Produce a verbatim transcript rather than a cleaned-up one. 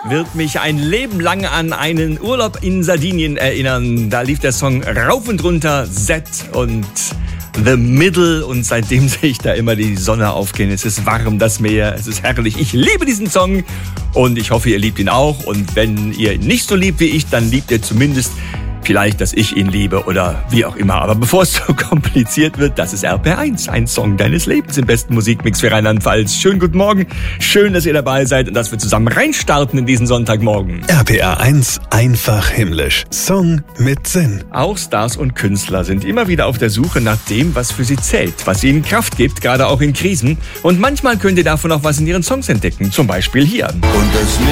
wird mich ein Leben lang an einen Urlaub in Sardinien erinnern. Da lief der Song rauf und runter, Z und The Middle, und seitdem sehe ich da immer die Sonne aufgehen. Es ist warm, das Meer, es ist herrlich. Ich liebe diesen Song und ich hoffe, ihr liebt ihn auch. Und wenn ihr ihn nicht so liebt wie ich, dann liebt ihr zumindest vielleicht, dass ich ihn liebe oder wie auch immer. Aber bevor es so kompliziert wird, das ist R P R eins, ein Song deines Lebens im besten Musikmix für Rheinland-Pfalz. Schönen guten Morgen, schön, dass ihr dabei seid und dass wir zusammen reinstarten in diesen Sonntagmorgen. R P R eins, einfach himmlisch. Song mit Sinn. Auch Stars und Künstler sind immer wieder auf der Suche nach dem, was für sie zählt, was ihnen Kraft gibt, gerade auch in Krisen. Und manchmal könnt ihr davon auch was in ihren Songs entdecken, zum Beispiel hier. Und das